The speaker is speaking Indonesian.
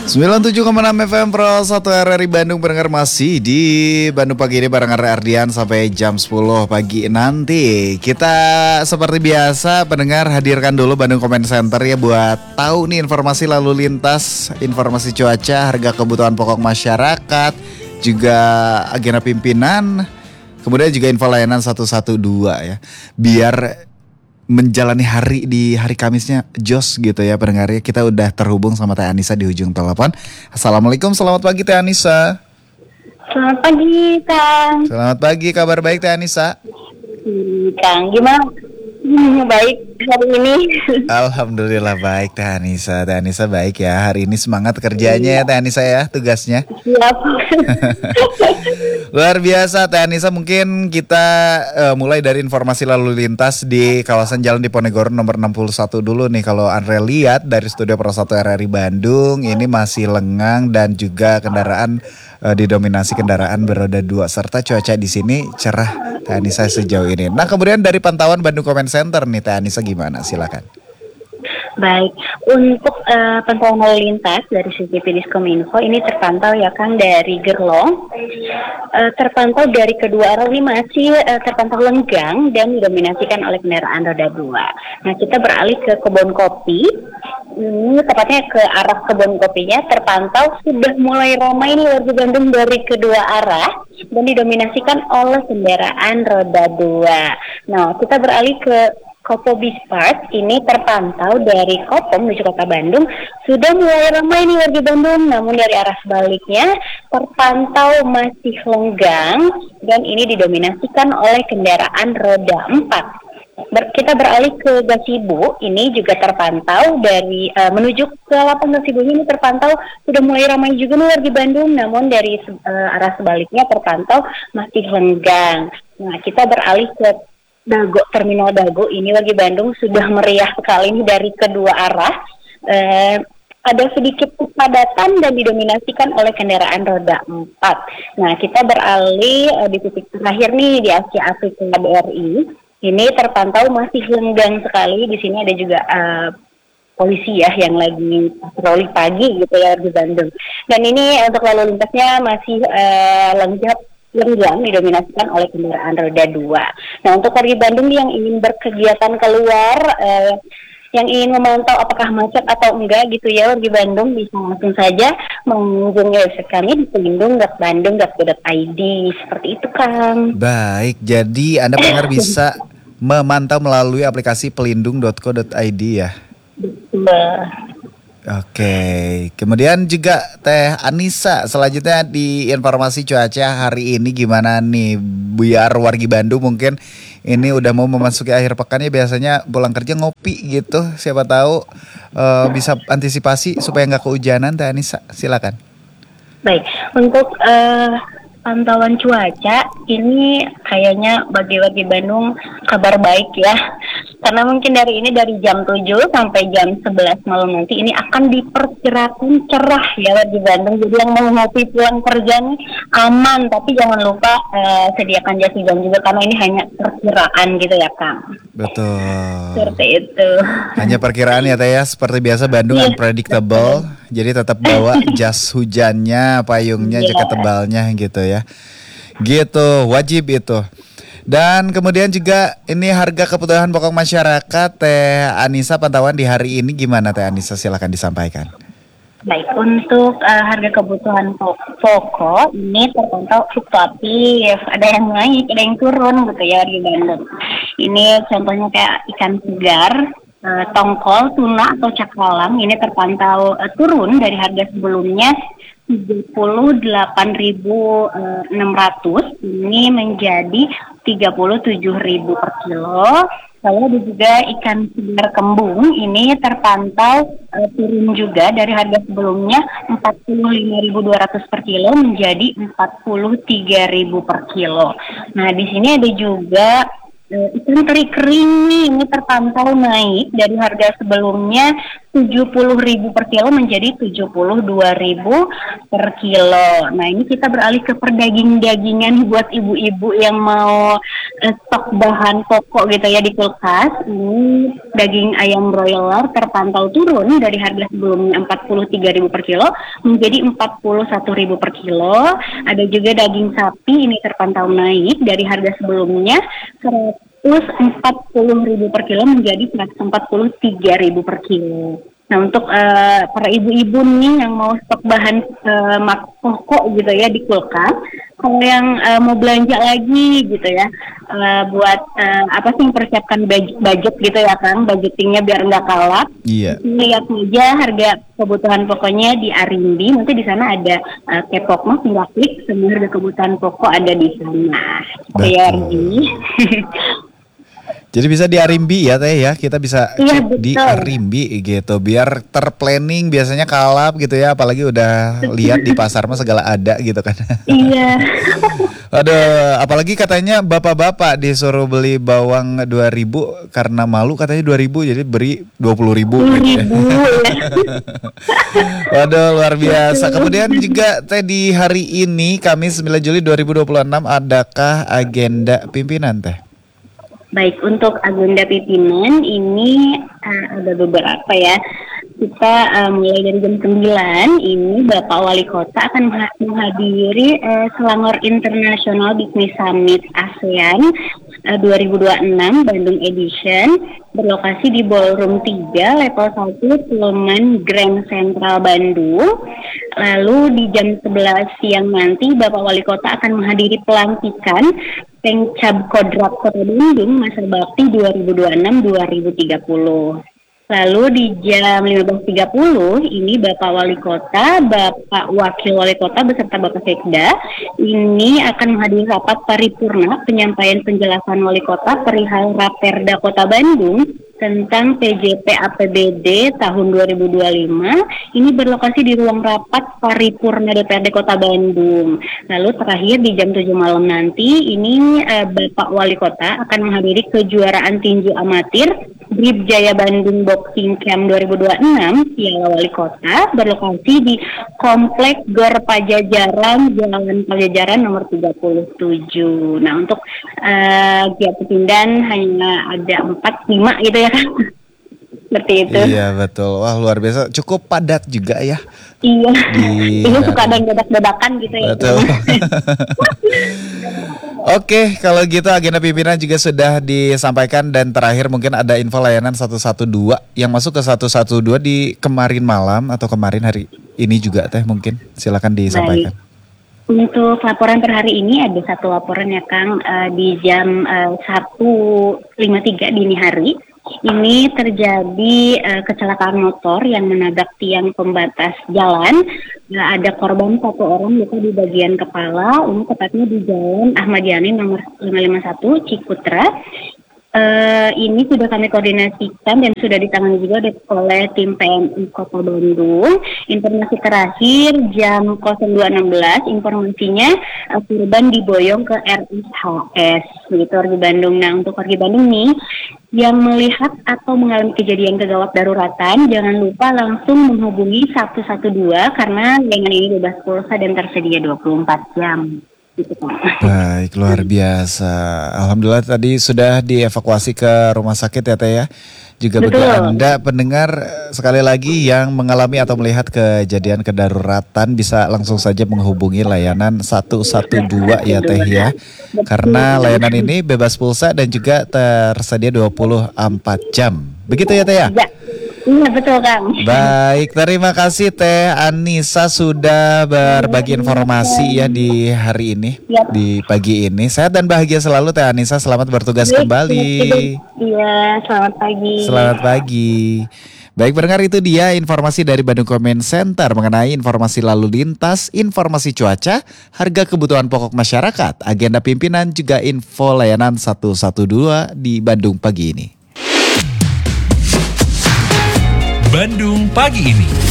97,6 FM Pro 1 RRI Bandung. Pendengar masih di Bandung Pagi ini bareng Ardian sampai jam 10 pagi nanti. Kita seperti biasa pendengar hadirkan dulu Bandung Comment Center ya, buat tahu nih informasi lalu lintas, informasi cuaca, harga kebutuhan pokok masyarakat, juga agenda pimpinan, kemudian juga info layanan 112 ya. Biar menjalani hari di hari Kamisnya jos gitu ya pendengarnya. Kita udah terhubung sama Teh Anissa di ujung telepon. Assalamualaikum, selamat pagi Teh Anissa. Selamat pagi Kang. Selamat pagi, kabar baik Teh Anissa? Kang, gimana? Baik hari ini. Alhamdulillah baik Teh Anissa. Teh Anissa baik ya, hari ini semangat kerjanya ya Teh Anissa ya, tugasnya. Siap. Luar biasa Teh Anissa, mungkin kita mulai dari informasi lalu lintas di kawasan Jalan Diponegoro nomor 61 dulu nih. Kalau Andre lihat dari studio Pro 1 RRI Bandung, ini masih lengang dan juga kendaraan didominasi kendaraan beroda 2 serta cuaca di sini cerah Teh Anissa sejauh ini. Nah, kemudian dari pantauan Bandung Comment Center nih Teh Anissa gimana? Silakan. Baik, untuk pantauan lalu lintas dari CCTV Diskominfo ini terpantau ya Kang dari Gerlong, terpantau dari kedua arah ini masih terpantau lenggang dan didominasikan oleh kendaraan roda 2. Nah, kita beralih ke Kebon Kopi. Ini tepatnya ke arah Kebon Kopinya terpantau sudah mulai ramai nih warga Bandung dari kedua arah dan didominasikan oleh kendaraan roda 2. Nah, kita beralih ke Kopo Bispart, ini terpantau dari Kopong menuju Kota Bandung sudah mulai ramai nih warga Bandung, namun dari arah sebaliknya terpantau masih lenggang dan ini didominasikan oleh kendaraan roda 4. Kita beralih ke Gasibu, ini juga terpantau dari menuju ke Lapang Gasibu ini terpantau sudah mulai ramai juga nih warga Bandung, namun dari arah sebaliknya terpantau masih lenggang. Nah, kita beralih ke Dago, Terminal Dago ini warga Bandung sudah meriah sekali nih dari kedua arah. Ada sedikit kepadatan dan didominasikan oleh kendaraan roda 4. Nah, kita beralih di titik terakhir nih di Asia Afrika BRI. Ini terpantau masih lenggang sekali. Di sini ada juga polisi ya yang lagi patroli pagi gitu ya di Bandung. Dan ini untuk lalu lintasnya masih lenggang didominasikan oleh kendaraan roda 2. Nah, untuk warga Bandung yang ingin berkegiatan keluar, yang ingin memantau apakah macet atau enggak gitu ya warga Bandung, bisa langsung saja mengunjungi website kami di pelindung.bandung.go.id. Seperti itu Kang. Baik, jadi Anda pendengar bisa memantau melalui aplikasi pelindung.co.id ya. Oke, kemudian juga Teh Anissa, selanjutnya di informasi cuaca hari ini gimana nih? Biar wargi Bandung mungkin ini udah mau memasuki akhir pekannya, biasanya pulang kerja ngopi gitu. Siapa tahu bisa antisipasi supaya nggak kehujanan. Teh Anissa, silakan. Baik, untuk pantauan cuaca ini kayaknya bagi warga Bandung kabar baik ya. Karena mungkin dari jam 7 sampai jam 11 malam nanti ini akan diperkirakan cerah ya warga Bandung. Jadi yang mau ngopi pulang kerja nih aman, tapi jangan lupa sediakan jas hujan juga karena ini hanya perkiraan gitu ya Kang. Betul. Seperti itu. Hanya perkiraan ya Teh ya. Seperti biasa Bandung unpredictable. Jadi tetap bawa jas hujannya, payungnya, jaket tebalnya gitu ya. Gitu, wajib itu. Dan kemudian juga ini harga kebutuhan pokok masyarakat Teh Anissa, pantauan di hari ini gimana Teh Anissa, silakan disampaikan. Baik, untuk harga kebutuhan pokok ini terpantau fluktuatif, ada yang naik, ada yang turun gitu ya di Bandung. Ini contohnya kayak ikan segar, tongkol, tuna atau cakalang ini terpantau turun dari harga sebelumnya 38.600 ini menjadi 37.000 per kilo. Lalu ada juga ikan segar kembung ini terpantau turun juga dari harga sebelumnya 45.200 per kilo menjadi 43.000 per kilo. Nah, di sini ada juga ikan teri kering nih, ini terpantau naik dari harga sebelumnya 70.000 per kilo menjadi 72.000 per kilo. Nah, ini kita beralih ke perdaging-dagingan buat ibu-ibu yang mau stok bahan pokok gitu ya di kulkas. Ini daging ayam broiler terpantau turun dari harga sebelumnya 43.000 per kilo menjadi 41.000 per kilo. Ada juga daging sapi ini terpantau naik dari harga sebelumnya 140.000 per kilo menjadi 143.000 per kilo. Nah, untuk para ibu-ibu nih yang mau stok bahan pokok gitu ya di kulkas, kalau yang mau belanja lagi gitu ya, buat apa sih mempersiapkan budget gitu ya Kang, budgetingnya biar nggak kalap. Iya. Lihat aja harga kebutuhan pokoknya di Arimbi, nanti di sana ada Kepokmas, tinggal klik semua harga kebutuhan pokok ada di sana. Saya Arimbi. Jadi bisa di Arimbi ya Teh ya, kita bisa cek di betul. Arimbi gitu, biar terplanning biasanya kalap gitu ya, apalagi udah lihat di pasar mah segala ada gitu kan. Iya. Aduh, apalagi katanya bapak-bapak disuruh beli bawang 2.000 karena malu katanya 2.000 jadi beri 20.000 gitu ya. 10.000 ya. Waduh, luar biasa. Kemudian juga Teh di hari ini Kamis 9 Juli 2026 adakah agenda pimpinan Teh? Baik, untuk agenda pimpinan ini ada beberapa ya. Kita mulai dari jam 9, ini Bapak Wali Kota akan menghadiri Selangor International Business Summit ASEAN 2026 Bandung Edition, berlokasi di Ballroom 3, level 1, Pullman Grand Central Bandung. Lalu di jam 11 siang nanti Bapak Wali Kota akan menghadiri pelantikan Pengcap Kodrat Kota Bandung masa bakti 2026-2030. Lalu di jam 15.30 ini Bapak Wali Kota, Bapak Wakil Wali Kota beserta Bapak Sekda ini akan menghadiri rapat paripurna penyampaian penjelasan Wali Kota perihal Raperda Kota Bandung tentang PJP APBD tahun 2025. Ini berlokasi di ruang rapat paripurna DPRD Kota Bandung. Lalu terakhir di jam 7 malam nanti ini Bapak Wali Kota akan menghadiri kejuaraan tinju amatir Brib Jaya Bandung Boxing Camp 2026 Piala Wali Kota, berlokasi di Komplek Gor Pajajaran, Jalan Pajajaran nomor 37. Nah, untuk giat pindahan hanya ada 4-5 gitu ya kan. Seperti itu. Iya betul. Wah, luar biasa. Cukup padat juga ya. Iya. Ini suka ada yang dadak-dadakan gitu ya. Betul. Oke, kalau gitu agenda pimpinan juga sudah disampaikan, dan terakhir mungkin ada info layanan 112 yang masuk ke 112 di kemarin malam atau kemarin hari ini juga Teh, mungkin silakan disampaikan. Baik. Untuk laporan per hari ini ada satu laporan ya Kang, di jam 1.53 dini hari. Ini terjadi kecelakaan motor yang menabrak tiang pembatas jalan. Ada korban 1 orang luka di bagian kepala. Ini tepatnya di Jalan Ahmad Yani nomor 551 Cikutra. Ini sudah kami koordinasikan dan sudah ditangani juga oleh tim PMI Kota Bandung. Informasi terakhir jam 02.16, informasinya korban diboyong ke RSHS gitu warga Bandung. Nah, untuk warga Bandung nih yang melihat atau mengalami kejadian kegawat daruratan, jangan lupa langsung menghubungi 112 karena layanan ini bebas pulsa dan tersedia 24 jam. Baik, luar biasa. Alhamdulillah tadi sudah dievakuasi ke rumah sakit ya Teh ya. Juga bagi Anda pendengar sekali lagi yang mengalami atau melihat kejadian kedaruratan bisa langsung saja menghubungi layanan 112 ya Teh ya. Karena layanan ini bebas pulsa dan juga tersedia 24 jam. Begitu ya Teh ya? Iya betul Kang. Baik, terima kasih Teh Anissa sudah berbagi informasi ya di hari ini, di pagi ini. Sehat dan bahagia selalu Teh Anissa, selamat bertugas kembali. Iya, selamat pagi. Selamat pagi. Baik pendengar, itu dia informasi dari Bandung Comment Center mengenai informasi lalu lintas, informasi cuaca, harga kebutuhan pokok masyarakat, agenda pimpinan, juga info layanan 112 di Bandung pagi ini. Bandung pagi ini.